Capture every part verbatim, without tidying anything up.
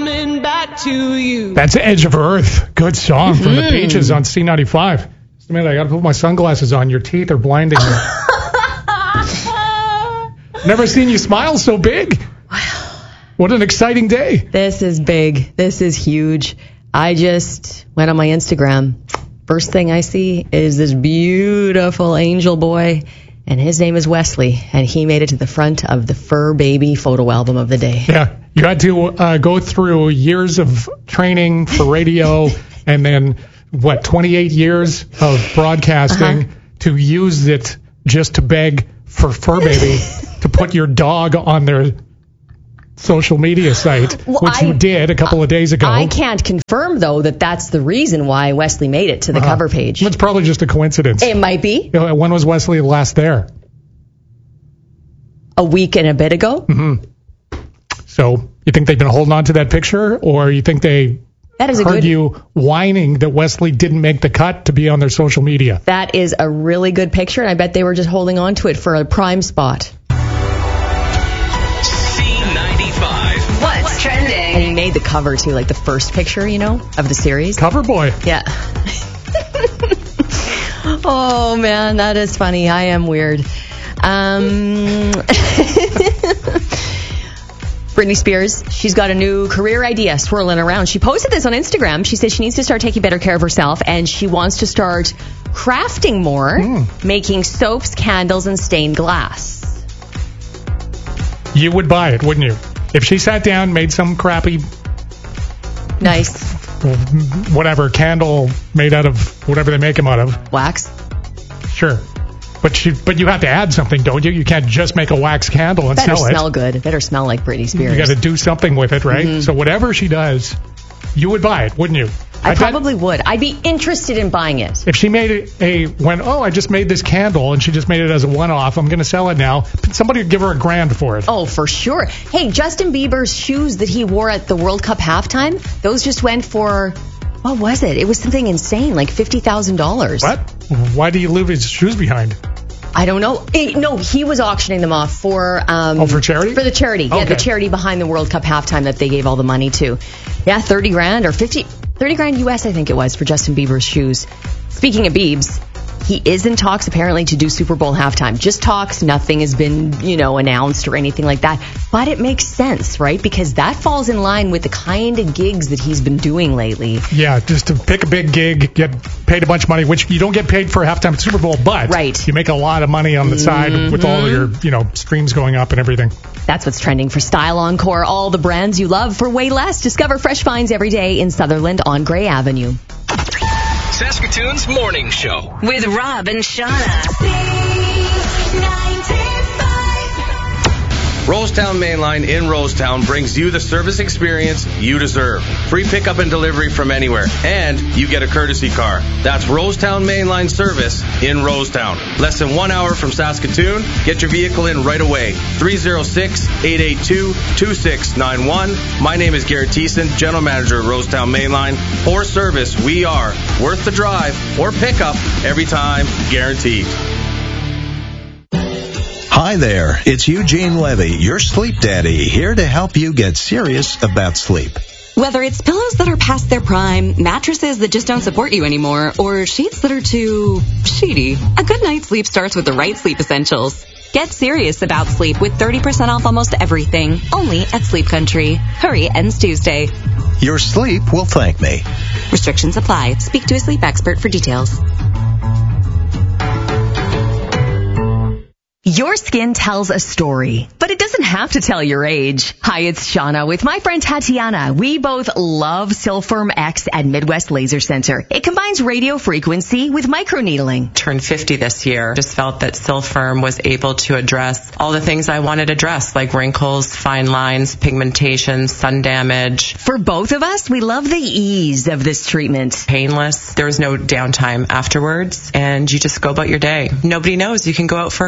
coming back to you. That's Edge of Earth. Good song from mm. the Beaches on C ninety-five. Just a minute, I got to put my sunglasses on. Your teeth are blinding me. Never seen you smile so big. Wow. What an exciting day. This is big. This is huge. I just went on my Instagram. First thing I see is this beautiful angel boy, and his name is Wesley, and he made it to the front of the Fur Baby photo album of the day. Yeah, you had to uh, go through years of training for radio and then, what, twenty-eight years of broadcasting uh-huh. to use it just to beg for Fur Baby to put your dog on their social media site, well, which I, you did a couple of days ago. I can't confirm, though, that that's the reason why Wesley made it to the uh, cover page. It's probably just a coincidence. It might be. You know, when was Wesley last there? A week and a bit ago. Mm-hmm. So you think they've been holding on to that picture, or you think they that is a heard good, you whining that Wesley didn't make the cut to be on their social media? That is a really good picture, and I bet they were just holding on to it for a prime spot. What's trending? And he made the cover too, like the first picture, you know, of the series. Cover boy. Yeah. Oh man, that is funny. I am weird. Um, Britney Spears, she's got a new career idea swirling around. She posted this on Instagram. She says she needs to start taking better care of herself, and she wants to start crafting more, mm. making soaps, candles, and stained glass. You would buy it, wouldn't you? If she sat down, made some crappy, nice, whatever, candle made out of whatever they make them out of. Wax? Sure. But she, but you have to add something, don't you? You can't just make a wax candle and better sell it. Better smell good. It better small like Britney Spears. You got to do something with it, right? Mm-hmm. So whatever she does, you would buy it, wouldn't you? I, I probably bet, would. I'd be interested in buying it. If she made it a, when, oh, I just made this candle and she just made it as a one-off, I'm going to sell it now, somebody would give her a grand for it. Oh, for sure. Hey, Justin Bieber's shoes that he wore at the World Cup halftime, those just went for, what was it? It was something insane, like fifty thousand dollars. What? Why do you leave his shoes behind? I don't know. It, no, he was auctioning them off for... Um, oh, for charity? For the charity. Okay. Yeah, the charity behind the World Cup halftime that they gave all the money to. Yeah, thirty grand or fifty... thirty grand U S, I think it was, for Justin Bieber's shoes. Speaking of Biebs, he is in talks apparently to do Super Bowl halftime. Just talks. Nothing has been, you know, announced or anything like that. But it makes sense, right? Because that falls in line with the kind of gigs that he's been doing lately. Yeah, just to pick a big gig, get paid a bunch of money, which you don't get paid for a halftime at Super Bowl, but right. you make a lot of money on the side mm-hmm. with all your, you know, streams going up and everything. That's what's trending for Style Encore. All the brands you love for way less. Discover fresh finds every day in Sutherland on Gray Avenue. Saskatoon's Morning Show with Rob and Shauna. Rosetown Mainline in Rosetown brings you the service experience you deserve. Free pickup and delivery from anywhere, and you get a courtesy car. That's Rosetown Mainline service in Rosetown. Less than one hour from Saskatoon. Get your vehicle in right away. three oh six, eight eight two, two six nine one. My name is Garrett Thiessen, General Manager at Rosetown Mainline. For service, we are worth the drive or pickup every time, guaranteed. Hi there, it's Eugene Levy, your sleep daddy, here to help you get serious about sleep. Whether it's pillows that are past their prime, mattresses that just don't support you anymore, or sheets that are too sheety, a good night's sleep starts with the right sleep essentials. Get serious about sleep with thirty percent off almost everything, only at Sleep Country. Hurry, ends Tuesday. Your sleep will thank me. Restrictions apply. Speak to a sleep expert for details. Your skin tells a story, but it doesn't have to tell your age. Hi, it's Shauna with my friend Tatiana. We both love Silfirm X at Midwest Laser Center. It combines radio frequency with microneedling. Turned fifty this year. Just felt that Silfirm was able to address all the things I wanted addressed, like wrinkles, fine lines, pigmentation, sun damage. For both of us, we love the ease of this treatment. Painless. There was no downtime afterwards, and you just go about your day. Nobody knows you can go out for a girls' lunch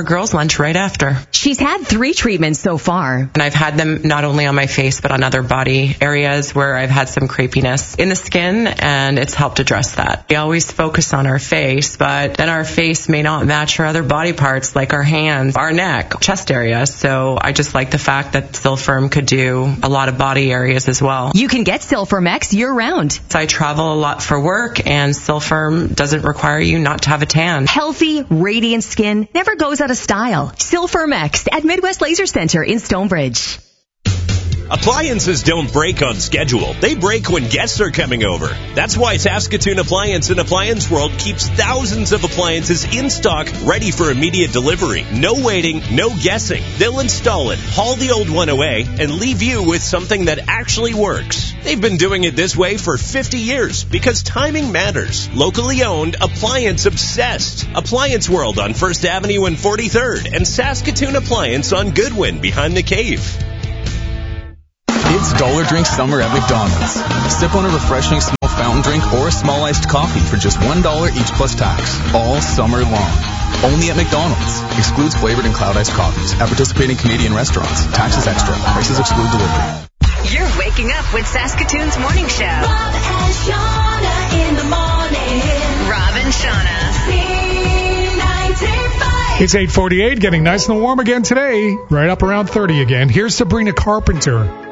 change right after. She's had three treatments so far. And I've had them not only on my face, but on other body areas where I've had some crepiness in the skin, and it's helped address that. We always focus on our face, but then our face may not match our other body parts like our hands, our neck, chest area. So I just like the fact that Silfirm could do a lot of body areas as well. You can get Silfirm X year-round. So I travel a lot for work, and Silfirm doesn't require you not to have a tan. Healthy, radiant skin never goes out of style. Silfirm X at Midwest Laser Center in Stonebridge. Appliances don't break on schedule. They break when guests are coming over. That's why Saskatoon Appliance and Appliance World keeps thousands of appliances in stock, ready for immediate delivery. No waiting, no guessing. They'll install it, haul the old one away, and leave you with something that actually works. They've been doing it this way for fifty years because timing matters. Locally owned, appliance obsessed. Appliance World on First Avenue and forty-third, and Saskatoon Appliance on Goodwin behind the Cave. It's Dollar Drink Summer at McDonald's. Sip on a refreshing small fountain drink or a small iced coffee for just one dollar each plus tax. All summer long. Only at McDonald's. Excludes flavored and cloud iced coffees at participating Canadian restaurants. Taxes extra. Prices exclude delivery. You're waking up with Saskatoon's Morning Show. Rob and Shauna in the morning. Rob and Shauna. C ninety-five. It's eight forty-eight, getting nice and warm again today. Right up around thirty again. Here's Sabrina Carpenter.